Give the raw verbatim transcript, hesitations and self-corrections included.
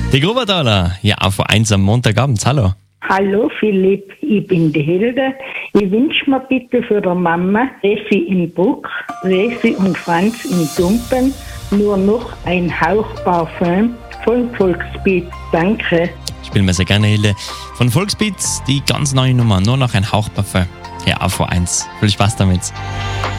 Die Grubertaler, ja, auf eins am Montagabend. Hallo. Hallo Philipp, ich bin die Hilde. Ich wünsche mir bitte für die Mama Resi in Bruck, Resi und Franz in Dumpen nur noch ein Hauch Parfüm von Volksbeat. Danke. Spielen wir sehr gerne, Hilde. Von Volksbeat, die ganz neue Nummer, nur noch ein Hauch Parfum. Ja, auf eins. Viel Spaß damit.